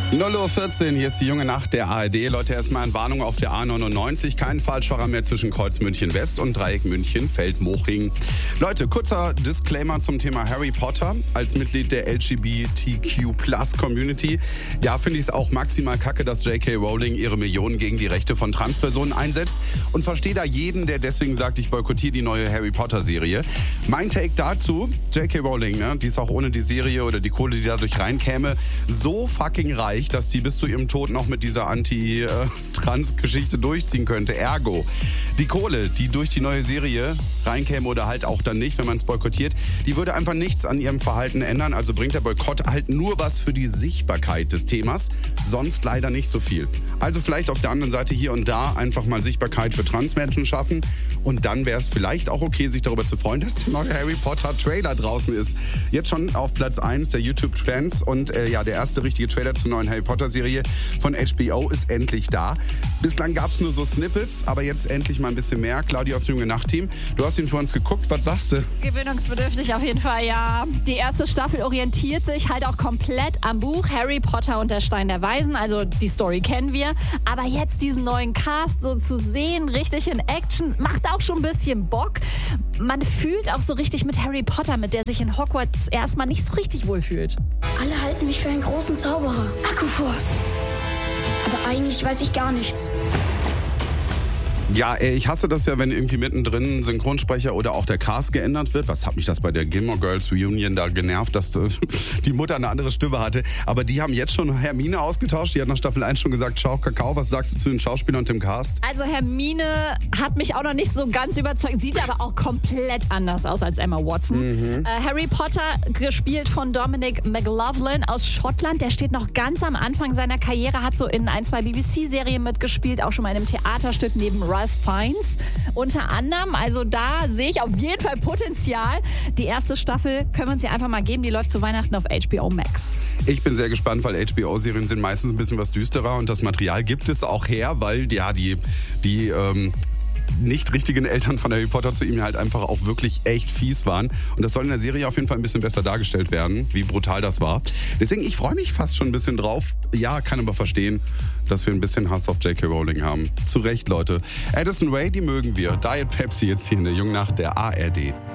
0:14 Uhr, hier ist die junge Nacht der ARD. Leute, erstmal eine Warnung auf der A99. Kein Fahrschauer mehr zwischen Kreuz München West und Dreieck München Feldmoching. Leute, kurzer Disclaimer zum Thema Harry Potter. Als Mitglied der LGBTQ+-Community, ja, finde ich es auch maximal kacke, dass J.K. Rowling ihre Millionen gegen die Rechte von Transpersonen einsetzt. Und verstehe da jeden, der deswegen sagt, ich boykottiere die neue Harry Potter-Serie. Mein Take dazu, J.K. Rowling, ne, die ist auch ohne die Serie oder die Kohle, die dadurch reinkäme, so fucking reich, dass die bis zu ihrem Tod noch mit dieser Anti-Trans-Geschichte durchziehen könnte. Ergo, die Kohle, die durch die neue Serie reinkäme oder halt auch dann nicht, wenn man es boykottiert, die würde einfach nichts an ihrem Verhalten ändern. Also bringt der Boykott halt nur was für die Sichtbarkeit des Themas, sonst leider nicht so viel. Also vielleicht auf der anderen Seite hier und da einfach mal Sichtbarkeit für Transmenschen schaffen und dann wäre es vielleicht auch okay, sich darüber zu freuen, dass der neue Harry Potter Trailer draußen ist. Jetzt schon auf Platz 1 der YouTube Trends und der erste richtige Trailer zur neuen Harry Potter Serie von HBO ist endlich da. Bislang gab es nur so Snippets, aber jetzt endlich mal ein bisschen mehr. Claudia aus dem Junge Nacht Team, du hast ihn für uns geguckt, was sagst du? Gewöhnungsbedürftig auf jeden Fall, ja. Die erste Staffel orientiert sich halt auch komplett am Buch Harry Potter und der Stein der Weisen, also die Story kennen wir. Aber jetzt diesen neuen Cast so zu sehen, richtig in Action, macht auch schon ein bisschen Bock. Man fühlt auch so richtig mit Harry Potter, mit der sich in Hogwarts erstmal nicht so richtig wohlfühlt. Alle halten mich für einen großen Zauberer. Akkuforce. Aber eigentlich weiß ich gar nichts. Ja, ich hasse das ja, wenn irgendwie mittendrin ein Synchronsprecher oder auch der Cast geändert wird. Was hat mich das bei der Gilmore Girls Reunion da genervt, dass die Mutter eine andere Stimme hatte. Aber die haben jetzt schon Hermine ausgetauscht. Die hat nach Staffel 1 schon gesagt, ciao Kakao. Was sagst du zu den Schauspielern und dem Cast? Also Hermine hat mich auch noch nicht so ganz überzeugt. Sieht aber auch komplett anders aus als Emma Watson. Harry Potter, gespielt von Dominic McLaughlin aus Schottland. Der steht noch ganz am Anfang seiner Karriere. Hat so in 1, 2 BBC-Serien mitgespielt. Auch schon mal in einem Theaterstück neben Ralph Fiennes unter anderem. Also da sehe ich auf jeden Fall Potenzial. Die erste Staffel können wir uns ja einfach mal geben. Die läuft zu Weihnachten auf HBO Max. Ich bin sehr gespannt, weil HBO-Serien sind meistens ein bisschen was düsterer und das Material gibt es auch her, weil ja die nicht richtigen Eltern von Harry Potter zu ihm halt einfach auch wirklich echt fies waren. Und das soll in der Serie auf jeden Fall ein bisschen besser dargestellt werden, wie brutal das war. Deswegen, ich freue mich fast schon ein bisschen drauf. Ja, kann aber verstehen, dass wir ein bisschen Hass auf J.K. Rowling haben. Zu Recht, Leute. Addison Rae, die mögen wir. Diet Pepsi jetzt hier in der Jungen Nacht der ARD.